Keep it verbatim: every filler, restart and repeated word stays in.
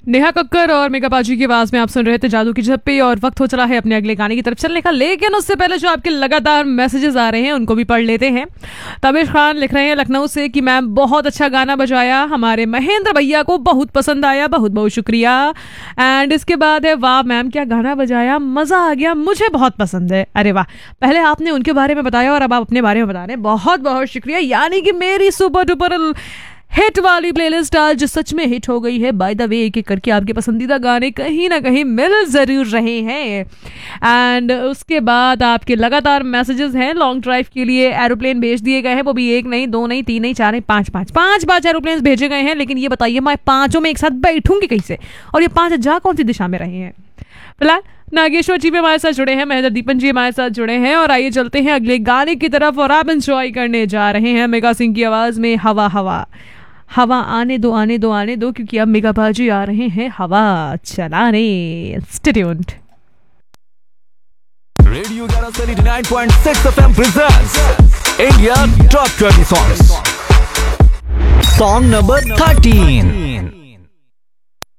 नेहा कक्कर और मेगा पाजी की आवाज में आप सुन रहे थे जादू की झप्पी और वक्त हो चला है अपने अगले गाने की तरफ चलने का। लेकिन उससे पहले जो आपके लगातार मैसेजेस आ रहे हैं उनको भी पढ़ लेते हैं। तमिश खान लिख रहे हैं लखनऊ से कि मैम बहुत अच्छा गाना बजाया, हमारे महेंद्र भैया को बहुत पसंद आया, बहुत बहुत शुक्रिया। एंड इसके बाद है वाह मैम क्या गाना बजाया, मजा आ गया, मुझे बहुत पसंद है। अरे वाह, पहले आपने उनके बारे में बताया और अब आप अपने बारे में बता रहे हैं, बहुत बहुत शुक्रिया। यानी कि मेरी सुपर डुपर हिट वाली प्लेलिस्ट आज सच में हिट हो गई है। बाय द वे एक एक करके आपके पसंदीदा गाने कहीं ना कहीं मिल जरूर रहे हैं। एंड उसके बाद आपके लगातार मैसेजेस हैं लॉन्ग ड्राइव के लिए एरोप्लेन भेज दिए गए हैं, वो भी एक नहीं, दो नहीं, तीन नहीं, चार नहीं, पांच पांच पांच पांच एरोप्लेन भेजे गए हैं। लेकिन ये बताइए मैं पांचों में एक साथ बैठूंगी कैसे, और ये पांच जा कौन सी दिशा में रहे हैं। फिलहाल नागेश्वर जी भी हमारे साथ जुड़े हैं, महेंद्र दीपन जी हमारे साथ जुड़े हैं। और आइए चलते हैं अगले गाने की तरफ और आप एंजॉय करने जा रहे हैं मेगा सिंह की आवाज में हवा हवा। हवा आने दो आने दो आने दो, क्योंकि अब मेगा बाजी आ रहे हैं हवा चलाने। Stay tuned. Radio ninety point six FM presents India top twenty songs. Song number thirteen.